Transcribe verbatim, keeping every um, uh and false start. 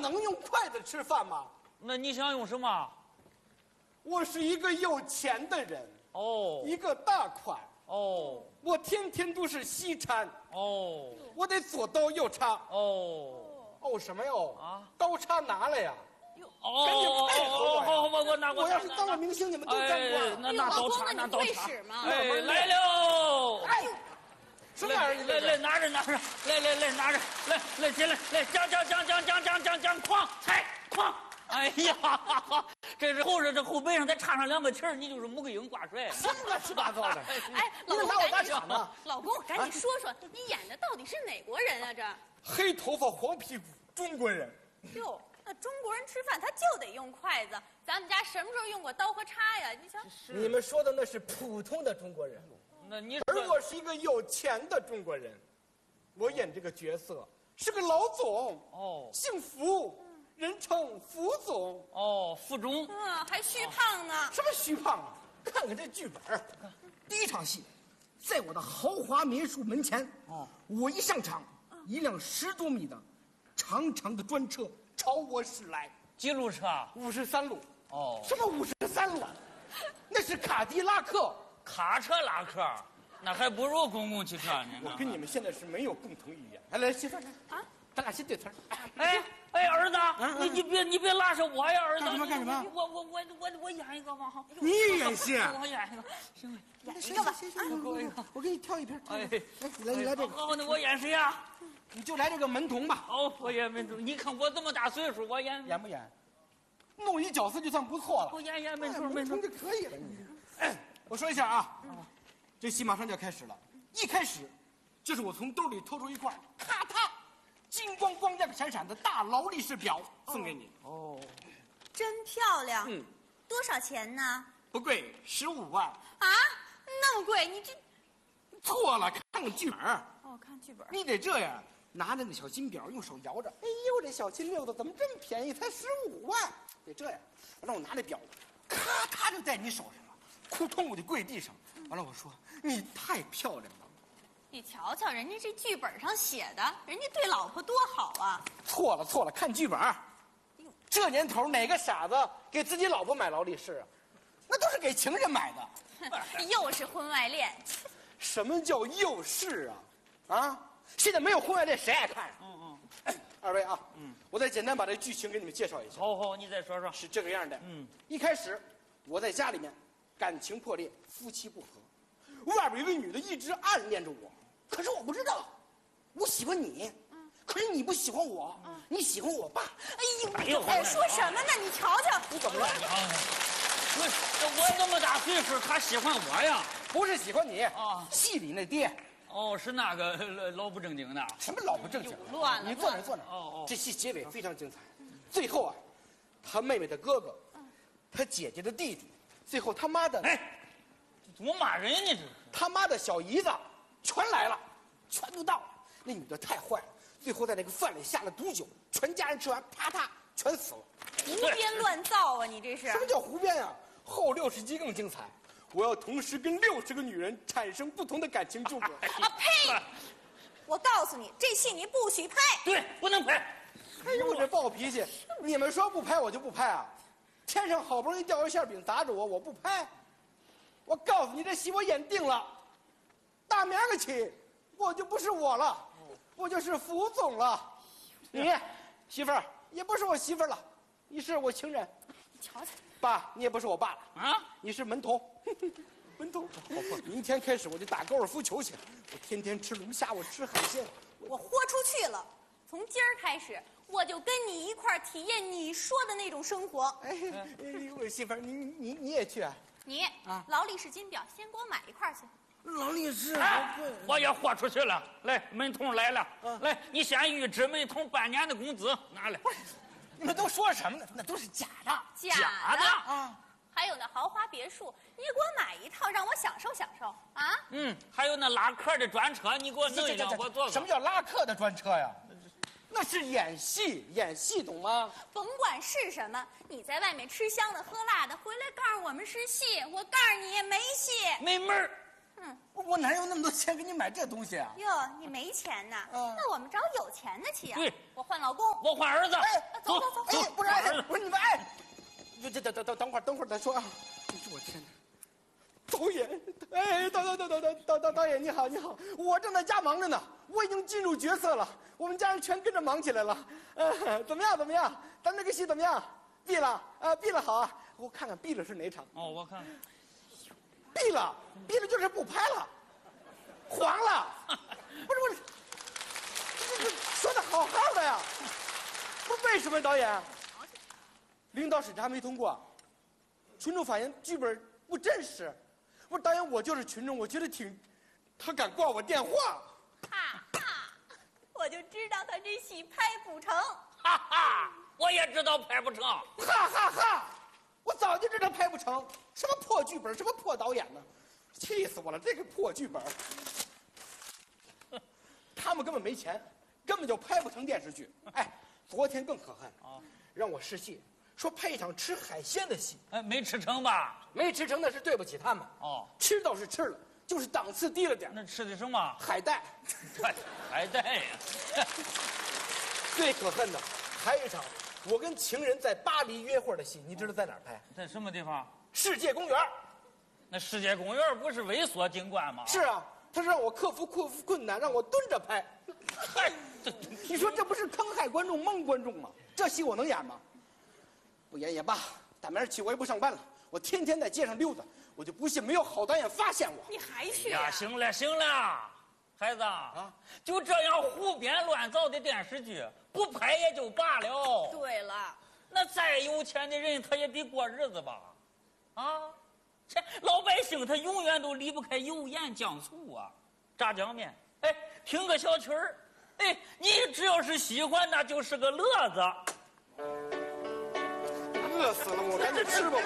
能用筷子吃饭吗？ 那你想用什么？ 我是一个有钱的人哦， 一个大款哦， 我天天都是西餐哦， 我得左刀右叉哦， 哦什么哟？ 啊， 刀叉拿来呀！ 哦， 赶紧配合我呀！ 好，我我拿我要是当了明星，你们都沾光。 那拿刀叉，拿刀叉。哎，来喽！ 哎，什么玩意儿？ 来来，拿着拿着，来来来，拿着，来来进来，来讲讲讲讲讲讲讲讲，哐踩哐！哎呀，这是后着这后背上再插上两个旗儿，你就是穆桂英挂帅。 什么乱七八糟的？ 哎，老公， 拿我大奖呢？ 老公，赶紧说说，你演的到底是哪国人啊？这黑头发黄屁股中国人。 哟。那中国人吃饭他就得用筷子，咱们家什么时候用过刀和叉呀？你瞧， 你们说的那是普通的中国人， 那你而我是一个有钱的中国人，我演这个角色是个老总哦， 姓福，人称福总哦，福中， 嗯，还虚胖呢。 什么虚胖啊？看看这剧本，第一场戏，在我的豪华别墅门前，哦，我一上场，一辆十多米的长长的专车朝我驶来， 几路车？ 五十三路。 哦， 什么五十三路？那是卡迪拉克。 卡车拉客，那还不如公共汽车呢。 我跟你们现在是没有共同语言。来来，媳妇儿，啊，咱俩先对词儿。 哎哎，儿子，你你别你别拉着我呀，儿子。 干什么干什么？ 我我我我我演一个吧。 你演戏？ 我演一个，行， 演一个吧。 我我给你挑一片。 哎， 来你来这个。 好，那我演谁呀？ 你就来这个门童吧。 哦，我演门童。你看我这么大岁数，我演演不演？弄一角色就算不错了。 我演演门童， 门童就可以了。你，哎，我说一下啊，这戏马上就要开始了。一开始，就是我从兜里掏出一块，咔嗒，金光光亮闪闪的大劳力士表送给你。哦， 真漂亮。 嗯， 多少钱呢？ 不贵，十五万。 啊，那么贵？你这错了，看看剧本。 哦，看剧本。 你得这样，拿着那小金表，用手摇着。哎呦，这小金溜子怎么这么便宜？才十五万。得这样，让我拿这表，咔嚓就在你手上了，扑通我就跪地上。完了，我说你太漂亮了。 你瞧瞧，人家这剧本上写的，人家对老婆多好啊。 错了错了，看剧本。这年头哪个傻子给自己老婆买劳力士啊？那都是给情人买的。 又是婚外恋。 什么叫又是啊？啊，现在没有婚外恋，谁爱看？嗯嗯。哎，二位啊，嗯，我再简单把这剧情给你们介绍一下。 好好，你再说说。 是这个样的。 嗯， 一开始我在家里面，感情破裂，夫妻不和，外边有个女的一直暗恋着我，可是我不知道，我喜欢你，嗯，可是你不喜欢我，嗯，你喜欢我爸。 哎呦，哎呦，说什么呢？你瞧瞧， 你怎么了？ 我我这么大岁数，他喜欢我呀？ 不是喜欢你啊， 戏里那爹。 哦，是那个老不正经的。 什么老不正经？ 乱了！ 你坐那坐那。哦哦。这戏结尾非常精彩，最后啊，他妹妹的哥哥，他姐姐的弟弟，最后他妈的， 哎，怎么骂人呢？这是他妈的小姨子，全来了，全都到了。那女的太坏了，最后在那个饭里下了毒酒，全家人吃完，啪嗒全死了。 胡编乱造啊！你这是什么叫胡编啊？后六十集更精彩。我要同时跟六十个女人产生不同的感情纠葛。 啊呸！我告诉你，这戏你不许拍。 对，不能拍。 哎呦，我这暴脾气！你们说不拍我就不拍啊！天上好不容易掉一馅饼砸着我，我不拍。我告诉你，这戏我演定了，大明儿起我就不是我了，我就是福总了。你媳妇儿也不是我媳妇儿了，你是我情人。 你瞧瞧。 爸，你也不是我爸了啊！ 你是门童，门童。明天开始我就打高尔夫球去，我天天吃龙虾，我吃海鲜， 我豁出去了。从今儿开始，我就跟你一块儿体验你说的那种生活。 哎，我媳妇儿，你你你也去啊？ 你啊，劳力士金表，先给我买一块去。 劳力士， 哎，我也豁出去了。来，门童来了，啊、来，你先预支门童半年的工资，拿来。 你们都说什么呢？那都是假的， 假的啊！还有那豪华别墅，你给我买一套，让我享受享受啊！ 嗯，还有那拉客的专车，你给我弄一辆，我坐。 什么叫拉客的专车呀？那是演戏，演戏懂吗？ 甭管是什么，你在外面吃香的喝辣的，回来告诉我们是戏，我告诉你没戏， 没门儿。 嗯， 我我哪有那么多钱给你买这东西啊？ 哟，你没钱呐？ 嗯那我们找有钱的去呀。 对， 我换老公。 我换儿子。 哎， 走走走哎，不是，哎， 换儿子。 不是你们哎，这这等等等等会儿，等会儿再说啊！哎呦我天哪！导演，哎，导导导导导导导导演你好你好，我正在家忙着呢，我已经进入角色了，我们家人全跟着忙起来了。呃，怎么样怎么样？咱这个戏怎么样？闭了啊，闭了好啊，我看看闭了是哪场？ 哦，我看看。 闭了，闭了就是不拍了，黄了。不是不是，这这说的好好的呀，不是为什么导演？领导审查没通过，群众反映剧本不真实。不是导演，我就是群众，我觉得挺，他敢挂我电话。 哈哈，我就知道他这戏拍不成。 哈哈，我也知道拍不成。 哈哈哈！我早就知道拍不成，什么破剧本，什么破导演呢，气死我了！这个破剧本，他们根本没钱，根本就拍不成电视剧。哎，昨天更可恨啊，让我试戏，说拍一场吃海鲜的戏， 哎，没吃成吧？ 没吃成那是对不起他们。 哦， 吃倒是吃了，就是档次低了点。 那吃的什么？ 海带， 海带呀。 最可恨的还有一场，我跟情人在巴黎约会的戏，你知道在哪儿拍？ 在什么地方？ 世界公园。 那世界公园不是猥琐景观吗？ 是啊，他是让我克服克服困难，让我蹲着拍。 嗨，这你说这不是坑害观众、蒙观众吗？这戏我能演吗？不演也罢，大明儿起我也不上班了，我天天在街上溜达，我就不信没有好导演发现我。 你还去呀， 呀？ 行了行了，孩子啊，就这样胡编乱造的电视剧，不拍也就罢了。 对了， 那再有钱的人，他也得过日子吧？啊，这老百姓他永远都离不开油盐酱醋啊，炸酱面，哎，听个小曲儿，哎，你只要是喜欢，那就是个乐子。 饿死了我，赶紧吃吧。